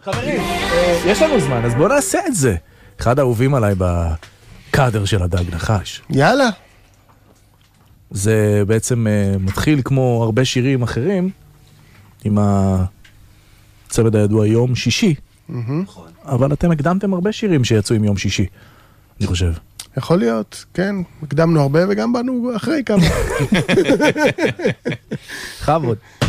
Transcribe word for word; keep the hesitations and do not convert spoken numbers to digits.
חברים, יש לנו זמן, אז בואו נעשה את זה. אחד האהובים עליי בקאדר של הדג נחש. יאללה. זה בעצם מתחיל כמו הרבה שירים אחרים, עם הצוות הידוע יום שישי. אבל אתם הקדמתם הרבה שירים שיצאו עם יום שישי, אני חושב. יכול להיות, כן. הקדמנו הרבה וגם באנו אחרי כמה. חבוד.